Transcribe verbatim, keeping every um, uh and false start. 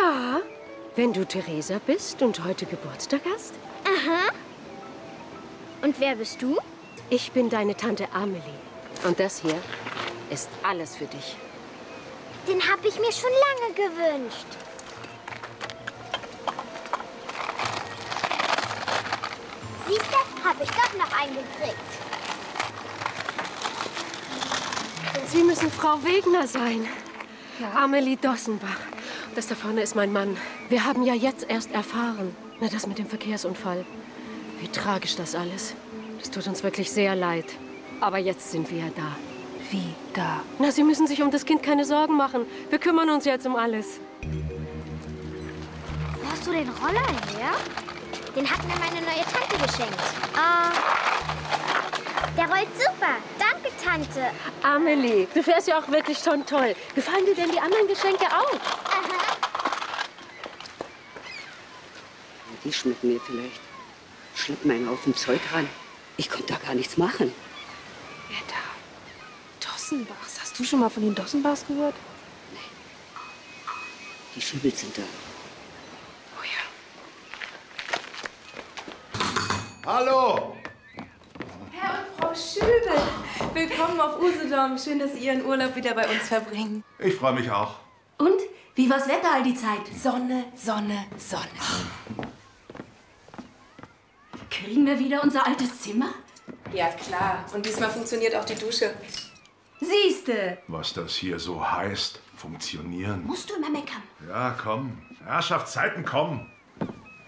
Ja, wenn du Theresa bist und heute Geburtstag hast. Aha. Und wer bist du? Ich bin deine Tante Amelie. Und das hier ist alles für dich. Den habe ich mir schon lange gewünscht. Siehst du, habe ich doch noch einen gekriegt. Sie müssen Frau Wegner sein. Ja. Amelie Dossenbach. Das da vorne ist mein Mann. Wir haben ja jetzt erst erfahren, na, das mit dem Verkehrsunfall. Wie tragisch das alles. Das tut uns wirklich sehr leid. Aber jetzt sind wir ja da. Wie da? Na, Sie müssen sich um das Kind keine Sorgen machen. Wir kümmern uns jetzt um alles. Wo hast du den Roller her? Den hat mir meine neue Tante geschenkt. Ah, der rollt super. Danke, Tante. Amelie, du fährst ja auch wirklich schon toll. Gefallen dir denn die anderen Geschenke auch? Aha. Die schmecken mir vielleicht. Schlepp meinen auf dem Zeug ran. Ich konnte da gar nichts machen. Wer da? Dossenbachs. Hast du schon mal von den Dossenbachs gehört? Die Schübels sind da. Oh ja. Hallo! Herr und Frau Schübel, willkommen auf Usedom. Schön, dass Sie Ihren Urlaub wieder bei uns verbringen. Ich freue mich auch. Und? Wie war's Wetter all die Zeit? Sonne, Sonne, Sonne. Kriegen wir wieder unser altes Zimmer? Ja, klar. Und diesmal funktioniert auch die Dusche. Siehste. Was das hier so heißt, funktionieren. Musst du immer meckern? Ja, komm. Herrschaftszeiten kommen.